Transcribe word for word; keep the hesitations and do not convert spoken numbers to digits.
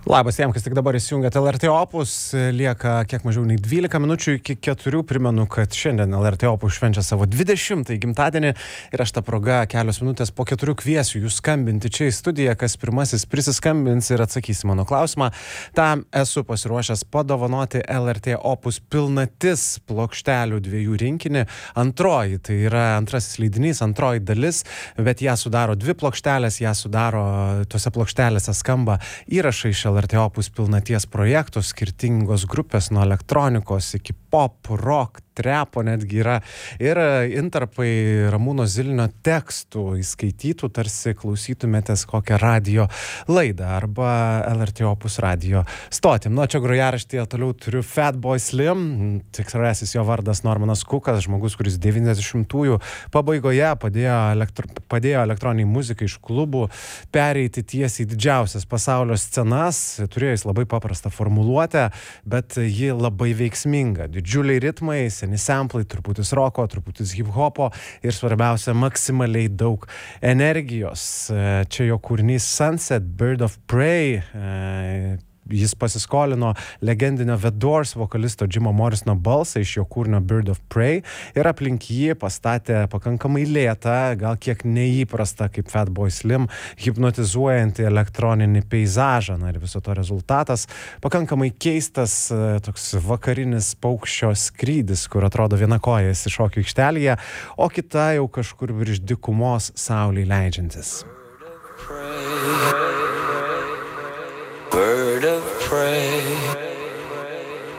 Labas tiem, kas tik dabar įsijungėt L R T Opus, lieka kiek mažiau nei dvylika minučių iki keturių. Primenu, kad šiandien L R T Opus švenčia savo dvidešimtąjį gimtadienį ir aš tą progą kelios minutės po keturių kviesiu jūs skambinti čia į studiją, kas pirmasis prisiskambins ir atsakys į mano klausimą. Tam esu pasiruošęs padovanoti L R T Opus pilnatis plokštelių dviejų rinkinį. Antroji, tai yra antrasis leidinys, antroji dalis, bet ją sudaro dvi plokštelės, ją sudaro, tuose plokštelėse skamba įrašai iš L R T Opus pilnaties projektų, skirtingos grupės nuo elektronikos iki pop, rock, trepo netgi yra ir intarpai Ramūno Zilinio tekstų įskaitytų, tarsi klausytumėtės kokią radio laidą arba L R T Opus radio stotį. Nu, čia grojaraštyje toliau turiu Fatboy Slim, tikrasis jo vardas Normanas Kukas, žmogus, kuris devyniasdešimtųjų pabaigoje padėjo, elektro, padėjo elektroniniai muzikai iš klubų pereiti tiesiai didžiausias pasaulio scenas. Turėjo jis labai paprastą formuluotę, bet ji labai veiksminga. Didžiuliai ritmai, seni samplai, truputis roko, truputis hip-hopo ir svarbiausia, maksimaliai daug energijos. Čia jo kūrinys Sunset, Bird of Prey. Jis pasiskolino legendinio The Doors vokalisto Jimo Morrisono balsą iš jo kūrinio Bird of Prey ir aplink jį pastatė pakankamai lėtą, gal kiek neįprastą kaip Fatboy Slim, hipnotizuojantį elektroninį peizažą. Na ir viso to rezultatas pakankamai keistas toks vakarinis paukščio skrydis, kur atrodo viena koja esi šokių aikštelėje, o kita jau kažkur virš dykumos saulei leidžiantis. Bird of prey,